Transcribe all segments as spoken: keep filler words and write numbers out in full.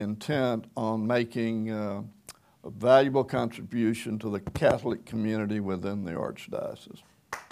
intent on making uh, a valuable contribution to the Catholic community within the Archdiocese.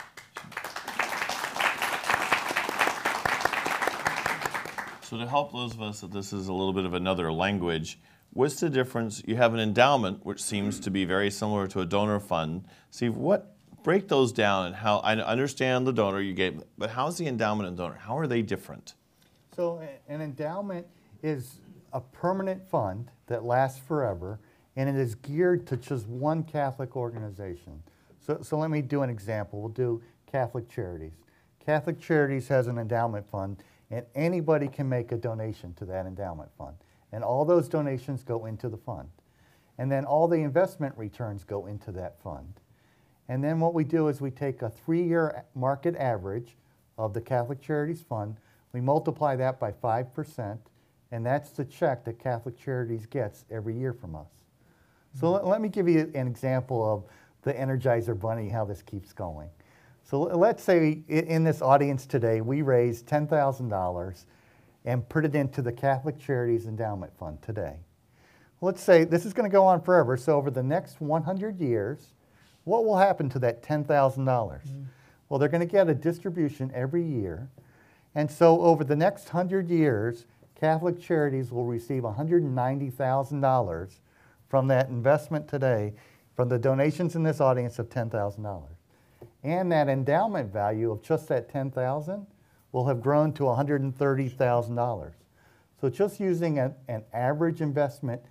So to help those of us that this is a little bit of another language, what's the difference? You have an endowment, which seems to be very similar to a donor fund. Steve, what, break those down and how, I understand the donor you gave, but how's the endowment and donor? How are they different? So an endowment is a permanent fund that lasts forever, and it is geared to just one Catholic organization. So, so let me do an example. We'll do Catholic Charities. Catholic Charities has an endowment fund, and anybody can make a donation to that endowment fund. And all those donations go into the fund. And then all the investment returns go into that fund. And then what we do is we take a three-year market average of the Catholic Charities Fund, we multiply that by five percent, and that's the check that Catholic Charities gets every year from us. So let, let me give you an example of the Energizer Bunny, how this keeps going. So let's say in this audience today, we raised ten thousand dollars and put it into the Catholic Charities Endowment Fund today. Let's say this is going to go on forever, so over the next one hundred years, what will happen to that ten thousand dollars? Mm. Well, they're going to get a distribution every year, and so over the next one hundred years, Catholic Charities will receive one hundred ninety thousand dollars from that investment today, from the donations in this audience of ten thousand dollars. And that endowment value of just that ten thousand dollars will have grown to one hundred thirty thousand dollars. So just using a, an average investment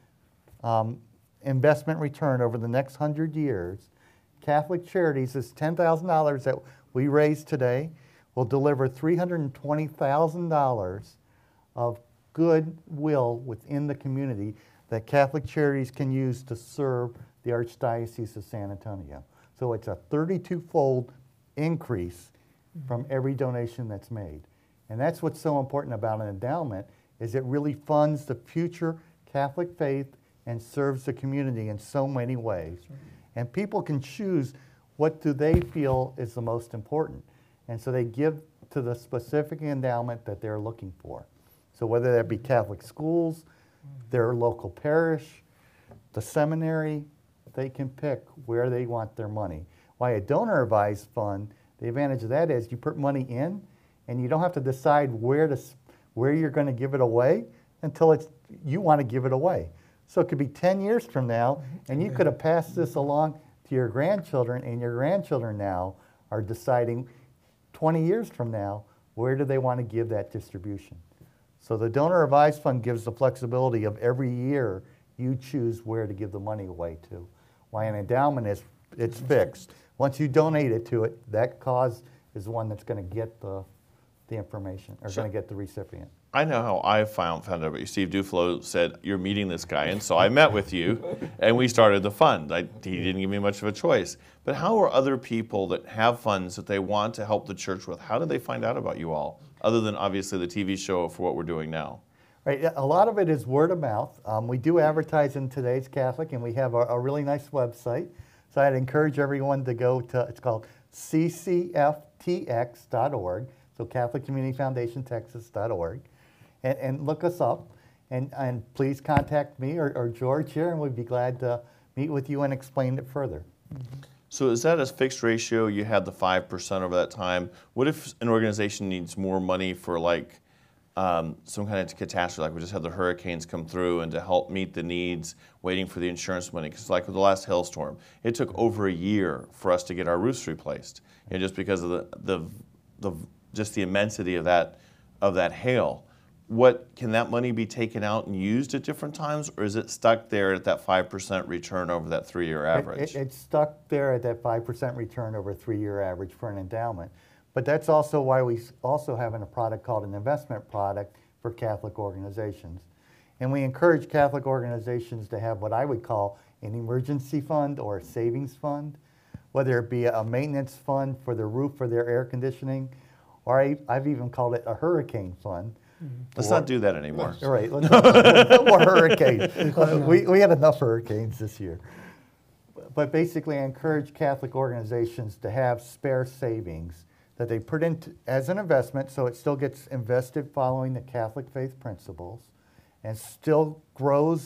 um, investment return over the next one hundred years, Catholic Charities, this ten thousand dollars that we raise today, will deliver three hundred twenty thousand dollars of goodwill within the community that Catholic Charities can use to serve the Archdiocese of San Antonio. So it's a thirty-two-fold increase from every donation that's made. And that's what's so important about an endowment, is it really funds the future Catholic faith and serves the community in so many ways. Right. And people can choose what do they feel is the most important. And so they give to the specific endowment that they're looking for. So whether that be Catholic schools, their local parish, the seminary, they can pick where they want their money. Why a donor advised fund, the advantage of that is you put money in and you don't have to decide where to where you're going to give it away until it's you want to give it away. So it could be ten years from now, and you could have passed this along to your grandchildren, and your grandchildren now are deciding twenty years from now, where do they want to give that distribution. So the donor advised fund gives the flexibility of every year you choose where to give the money away to. Why an endowment is, it's fixed. Once you donate it to it, that cause is the one that's going to get the, the information, or So- going to get the recipient. I know how I found, found out about you. Steve Duflo said, you're meeting this guy, and so I met with you, and we started the fund. I, he didn't give me much of a choice. But how are other people that have funds that they want to help the church with, how do they find out about you all, other than obviously the T V show for what we're doing now? Right, a lot of it is word of mouth. Um, we do advertise in Today's Catholic, and we have a, a really nice website. So I'd encourage everyone to go to, it's called C C F T X dot org, so Catholic Community Foundation Texas dot org. And, and look us up, and, and please contact me or, or George here, and we'd be glad to meet with you and explain it further. So is that a fixed ratio? You had the five percent over that time. What if an organization needs more money for like um, some kind of catastrophe, like we just had the hurricanes come through, and to help meet the needs, waiting for the insurance money? Because like with the last hailstorm, it took over a year for us to get our roofs replaced, you know, just because of the, the, the just the immensity of that, of that hail. What, can that money be taken out and used at different times, or is it stuck there at that five percent return over that three-year average? It, it, it's stuck there at that five percent return over a three-year average for an endowment. But that's also why we also have a product called an investment product for Catholic organizations. And we encourage Catholic organizations to have what I would call an emergency fund or a savings fund, whether it be a maintenance fund for the roof for their air conditioning, or I, I've even called it a hurricane fund. Let's or, not do that anymore. All right, let's not, no more hurricanes. Uh, we, we had enough hurricanes this year. But basically, I encourage Catholic organizations to have spare savings that they put into as an investment, so it still gets invested following the Catholic faith principles. and still grows